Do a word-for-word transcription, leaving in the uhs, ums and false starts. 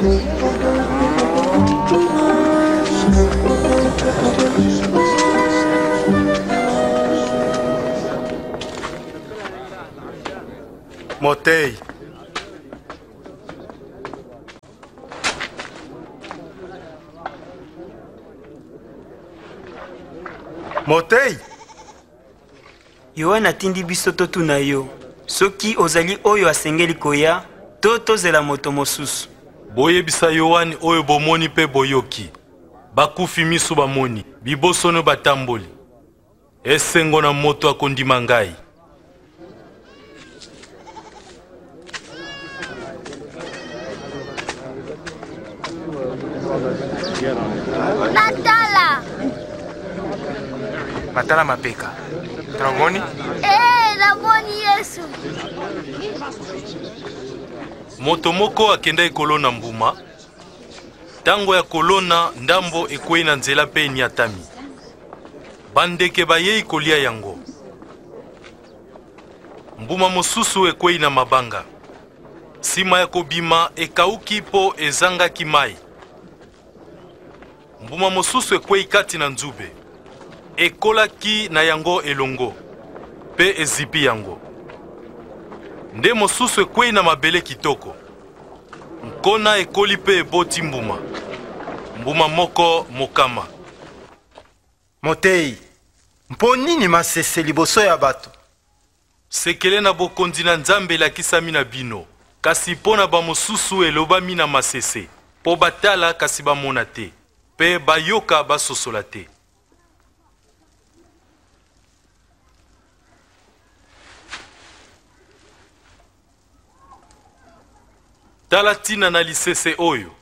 Motei. Motei. Yohana atindi biso totuna yo soki ozali oyo asengeli koya to tozela moto mosusu. Boyebisa Yohani oyo bomoni pe boyoki. Bakufi miso bamoni, bibosono batamboli. Esengo na moto akondima ngai. Natala. Matala mapeka. Tramoni? Eh, namoni Yesu. Moto moko akenda ekolona mbuma. Tango ya kolona ndambo ekwei na nzela pe niatami. Bandeke bayei kolia yango. Mbuma mosusu ekwei na mabanga. Sima ya kobima ekauki po ezangaki mai. Mbuma mosusu ekwei kati na nzube. Ekolaki na yango elongo. Pe ezipi yango. Nde mosusu ekwei na mabele kitoko. Nkona ekoli pe eboti mbuma. Mbuma moko mokama. Motei. Mpo nini masese liboso ya bato? Sekele na bokonzi na Nzambe elakisami na bino. Kasi po na bamosusu elobami na masese. Po batala kasi bamona te. Pe bayoka basosola te. Tala tina na lisese oyo.